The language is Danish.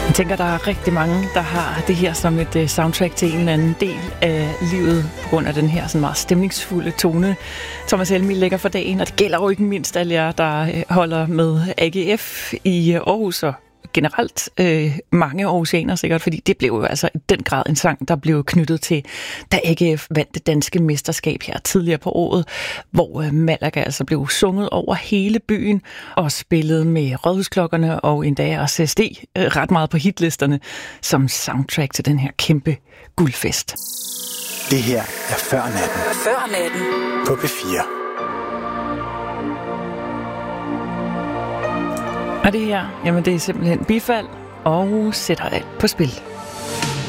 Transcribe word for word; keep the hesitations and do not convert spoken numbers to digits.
Jeg tænker, der er rigtig mange, der har det her som et uh, soundtrack til en eller anden del af livet, på grund af den her sådan meget stemningsfulde tone, Thomas Helmig lægger for dagen. Og det gælder jo ikke mindst alle jer, der uh, holder med A G F i Aarhus, og generelt øh, mange aarhusianere sikkert, fordi det blev jo altså i den grad en sang, der blev knyttet til, da A G F vandt det danske mesterskab her tidligere på året, hvor øh, Malaga altså blev sunget over hele byen og spillet med Rådhusklokkerne og endda også S D øh, ret meget på hitlisterne som soundtrack til den her kæmpe guldfest. Det her er Før Natten. Før Natten. På P fire. Og det her, jamen det er simpelthen bifald og sætter alt på spil.